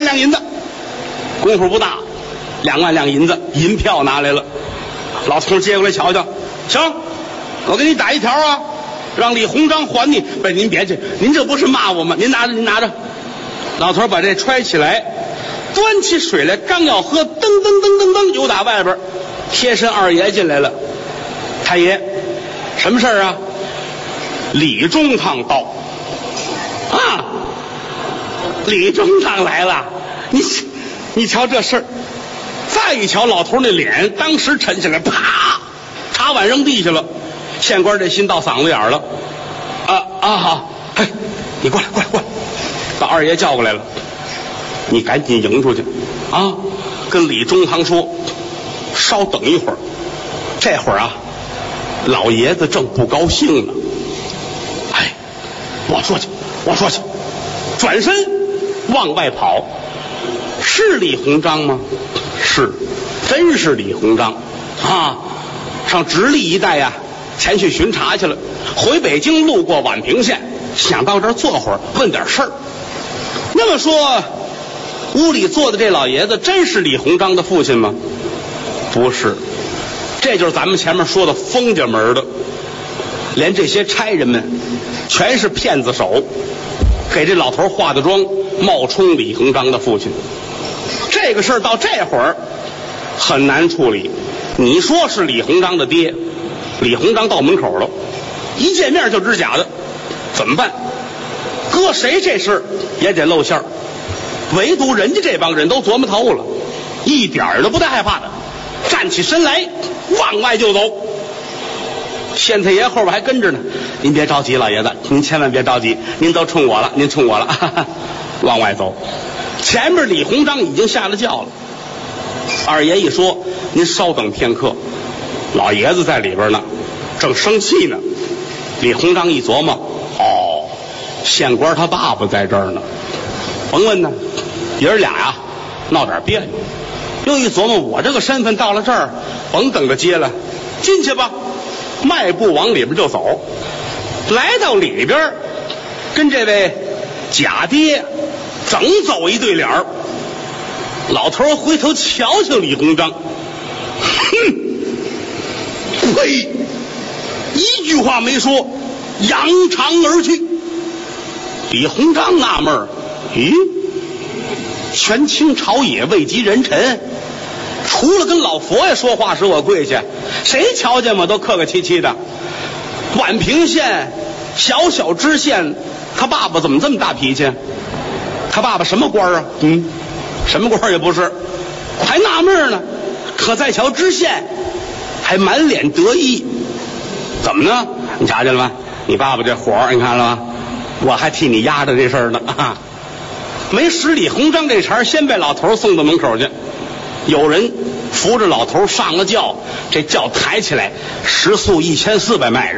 两银子。功夫不大，2万两银子银票拿来了。老头接过来瞧瞧，行，我给你打一条啊，让李鸿章还你。不，您别去，您这不是骂我吗？您拿着，您拿着。老头把这揣起来，端起水来，刚要喝，噔噔噔噔噔，又打外边贴身二爷进来了。太爷，什么事儿啊？李中堂到。啊，李中堂来了。你瞧这事儿。再一瞧老头那脸，当时沉下来，啪，茶碗扔地下了。县官这心到嗓子眼了。好，哎，你过来，把二爷叫过来了。你赶紧迎出去啊，跟李中堂说，稍等一会儿。这会儿啊，老爷子正不高兴呢。哎，我说去，转身往外跑。是李鸿章吗？是，真是李鸿章啊！上直隶一带呀，前去巡查去了。回北京路过宛平县，想到这儿坐会儿，问点事儿。那么说，屋里坐的这老爷子真是李鸿章的父亲吗？不是，这就是咱们前面说的封家门的。连这些差人们全是骗子手，给这老头化的妆，冒充李鸿章的父亲。这个事儿到这会儿很难处理。你说是李鸿章的爹，李鸿章到门口了，一见面就知假的，怎么办？搁谁这事也得露馅儿。唯独人家这帮人都琢磨透了，一点儿都不带害怕的，站起身来往外就走。县太爷后边还跟着呢，您别着急，老爷子，您千万别着急，您都冲我了，您冲我了，哈哈，往外走。前面李鸿章已经下了轿了。二爷一说，您稍等片刻，老爷子在里边呢，正生气呢。李鸿章一琢磨，哦，县官他爸爸在这儿呢，甭问呢，爷儿俩呀闹点别扭。又一琢磨，我这个身份到了这儿，甭等着接了，进去吧。迈步往里边就走，来到里边，跟这位假爹整走一对脸儿。老头回头瞧瞧李鸿章，哼，呸！一句话没说，扬长而去。李鸿章纳闷儿，咦，权倾朝野，位极人臣，除了跟老佛爷说话时我跪下，谁瞧见我都客客气气的。宛平县小小知县，他爸爸怎么这么大脾气？他爸爸什么官啊？什么官也不是。我还纳闷呢，可再瞧知县还满脸得意。怎么呢？你瞧见了吗？你爸爸这活儿你看了吗？我还替你压着这事儿呢啊！没使李鸿章这茬，先被老头送到门口去。有人扶着老头上了轿，这轿抬起来，时速1400迈，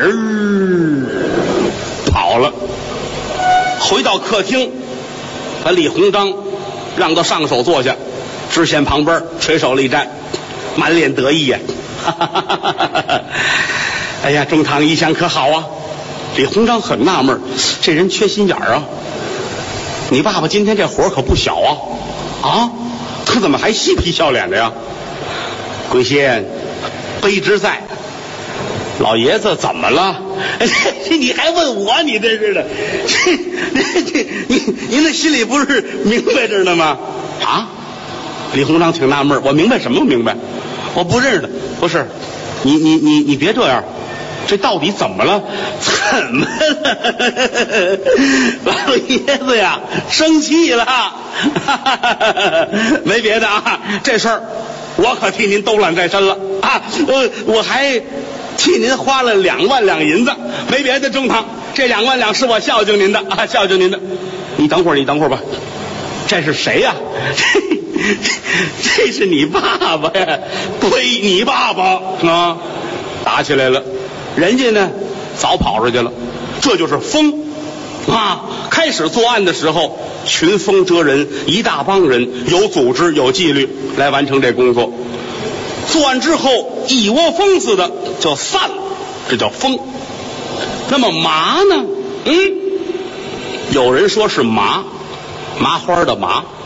跑了。回到客厅，把李鸿章让到上手坐下，知县旁边垂手立站，满脸得意呀！哎呀，中堂一向可好啊？李鸿章很纳闷，这人缺心眼儿啊！你爸爸今天这活可不小啊！他怎么还嬉皮笑脸的呀？贵县卑职在。老爷子怎么了？你还问我？你这是的，您的心里不是明白着呢吗？啊！李鸿章挺纳闷，我明白什么明白？我不认识的。不是，你别这样。这到底怎么了？怎么了？老爷子呀，生气了。没别的啊，这事儿我可替您兜揽在身了啊！我还替您花了2万两银子，没别的，中堂，这2万两是我孝敬您的啊，孝敬您的。你等会儿吧，这是谁呀？这是你爸爸呀！呸！你爸爸啊！打起来了。人家呢早跑出去了，这就是封啊！开始作案的时候，群蜂蛰人，一大帮人有组织有纪律来完成这工作。作案之后，一窝蜂似的就散了，这叫封。那么麻呢？有人说是麻花的麻，